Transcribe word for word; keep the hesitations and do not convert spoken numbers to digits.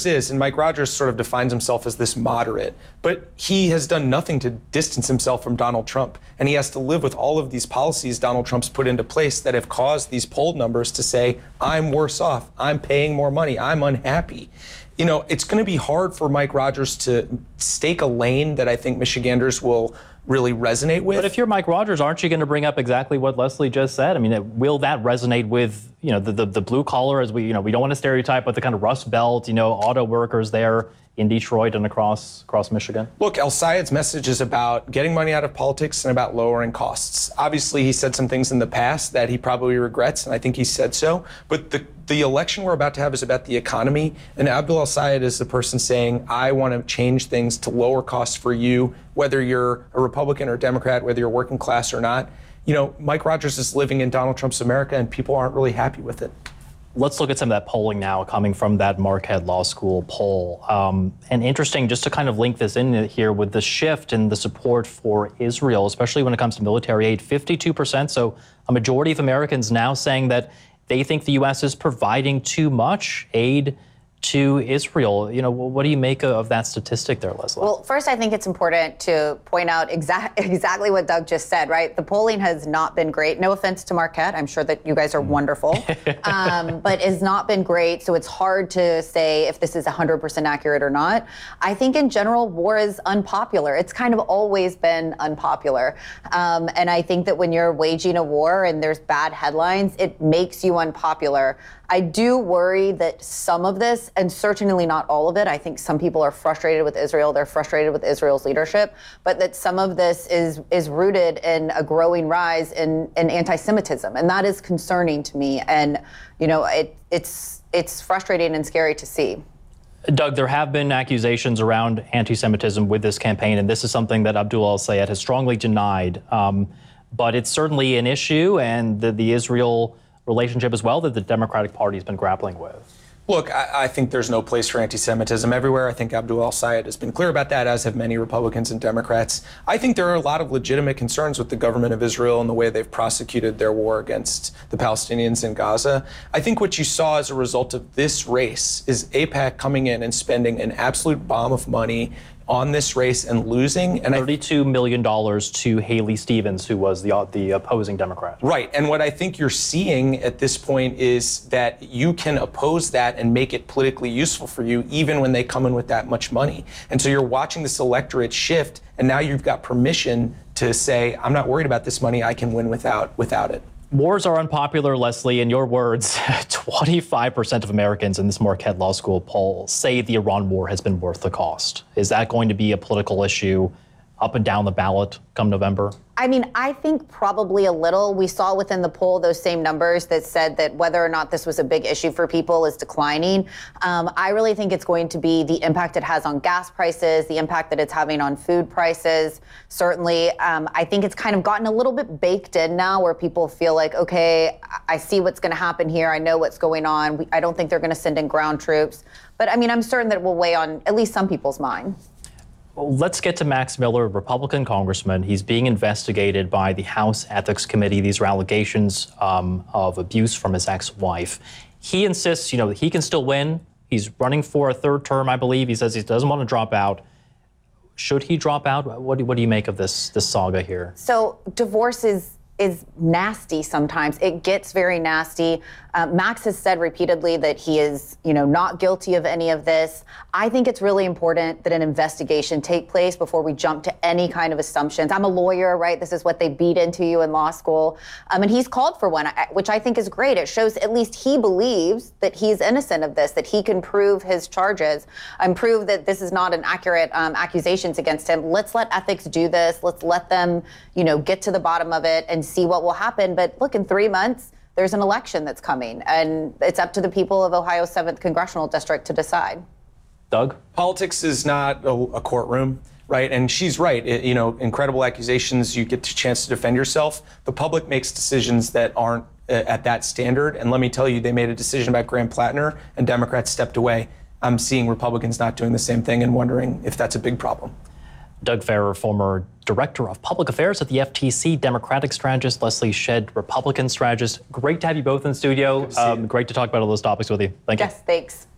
Rogers is, and Mike Rogers sort of defines himself as this moderate, but he has done nothing to distance himself from Donald Trump. And he has to live with all of these policies Donald Trump's put into place that have caused these poll numbers to say, I'm worse off, I'm paying more money, I'm unhappy. You know, it's going to be hard for Mike Rogers to stake a lane that I think Michiganders will really resonate with. But if you're Mike Rogers, aren't you going to bring up exactly what Leslie just said? I mean, will that resonate with, you know, the, the, the blue collar, as we, you know, we don't want to stereotype, but the kind of Rust Belt, you know, auto workers there in Detroit and across across Michigan? Look, El Sayed's message is about getting money out of politics and about lowering costs. Obviously, he said some things in the past that he probably regrets, and I think he said so. But the, the election we're about to have is about the economy, and Abdul El Sayed is the person saying, I want to change things to lower costs for you, whether you're a Republican or a Democrat, whether you're working class or not. You know, Mike Rogers is living in Donald Trump's America, and people aren't really happy with it. Let's look at some of that polling now coming from that Marquette Law School poll. Um, and interesting, just to kind of link this in here with the shift in the support for Israel, especially when it comes to military aid, fifty-two percent. So a majority of Americans now saying that they think the U S is providing too much aid to Israel. You know, what do you make of that statistic there, Leslie? Well, first, I think it's important to point out exact, exactly what Doug just said, right? The polling has not been great. No offense to Marquette. I'm sure that you guys are wonderful, um, but it's not been great. So it's hard to say if this is one hundred percent accurate or not. I think in general, war is unpopular. It's kind of always been unpopular. Um, and I think that when you're waging a war and there's bad headlines, it makes you unpopular. I do worry that some of this, and certainly not all of it, I think some people are frustrated with Israel, they're frustrated with Israel's leadership, but that some of this is is rooted in a growing rise in, in anti-Semitism, and that is concerning to me. And, you know, it, it's it's frustrating and scary to see. Doug, there have been accusations around anti-Semitism with this campaign, and this is something that Abdul El Sayed has strongly denied. Um, but it's certainly an issue, and the, the Israel relationship as well that the Democratic Party has been grappling with. Look, I, I think there's no place for anti-Semitism everywhere. I think Abdul El Sayed has been clear about that, as have many Republicans and Democrats. I think there are a lot of legitimate concerns with the government of Israel and the way they've prosecuted their war against the Palestinians in Gaza. I think what you saw as a result of this race is AIPAC coming in and spending an absolute bomb of money on this race and losing. And thirty-two million dollars to Haley Stevens, who was the, the opposing Democrat. Right. And what I think you're seeing at this point is that you can oppose that and make it politically useful for you, even when they come in with that much money. And so you're watching this electorate shift, and now you've got permission to say, I'm not worried about this money, I can win without without it. Wars are unpopular, Leslie. In your words, twenty-five percent of Americans in this Marquette Law School poll say the Iran war has been worth the cost. Is that going to be a political issue up and down the ballot come November? I mean, I think probably a little. We saw within the poll those same numbers that said that whether or not this was a big issue for people is declining. Um, I really think it's going to be the impact it has on gas prices, the impact that it's having on food prices. Certainly, um, I think it's kind of gotten a little bit baked in now where people feel like, okay, I see what's going to happen here. I know what's going on. We, I don't think they're going to send in ground troops. But I mean, I'm certain that it will weigh on at least some people's mind. Well, let's get to Max Miller, Republican congressman. He's being investigated by the House Ethics Committee. These are allegations um, of abuse from his ex-wife. He insists, you know, he can still win. He's running for a third term, I believe. He says he doesn't want to drop out. Should he drop out? What do, what do you make of this this saga here? So divorce is is nasty sometimes. It gets very nasty. Uh, Max has said repeatedly that he is, you know, not guilty of any of this. I think it's really important that an investigation take place before we jump to any kind of assumptions. I'm a lawyer, right? This is what they beat into you in law school. Um, and he's called for one, which I think is great. It shows at least he believes that he's innocent of this, that he can prove his charges and prove that this is not an accurate um, accusations against him. Let's let ethics do this. Let's let them, you know, get to the bottom of it and see what will happen. But look, in three months, there's an election that's coming, and it's up to the people of Ohio's seventh Congressional District to decide. Doug? Politics is not a, a courtroom, right? And she's right. It, you know, incredible accusations, you get a chance to defend yourself. The public makes decisions that aren't uh, at that standard. And let me tell you, they made a decision about Graham Plattner, and Democrats stepped away. I'm seeing Republicans not doing the same thing and wondering if that's a big problem. Doug Farrar, former Director of Public Affairs at the F T C, Democratic strategist, Leslie Shedd, Republican strategist. Great to have you both in studio. Um, great to talk about all those topics with you. Thank you. Yes, thanks.